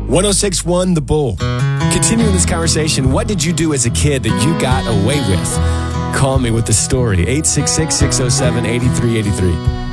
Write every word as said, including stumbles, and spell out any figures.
one oh six point one The Bull. Continuing this conversation, what did you do as a kid that you got away with? Call me with the story, eight six six, six oh seven, eight three eight three.